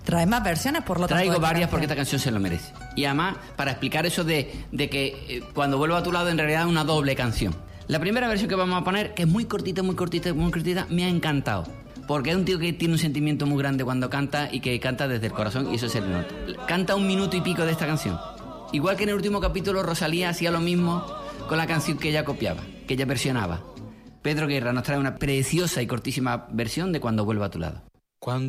Trae más versiones, por lo tanto. Traigo varias porque esta canción se lo merece. Y además, para explicar eso de que cuando vuelvo a tu lado en realidad es una doble canción. La primera versión que vamos a poner, que es muy cortita, me ha encantado. Porque es un tío que tiene un sentimiento muy grande cuando canta y que canta desde el corazón y eso se le nota. Canta 1 minuto y pico de esta canción. Igual que en el último capítulo Rosalía hacía lo mismo con la canción que ella copiaba, que ella versionaba. Pedro Guerra nos trae una preciosa y cortísima versión de Cuando vuelva a tu lado.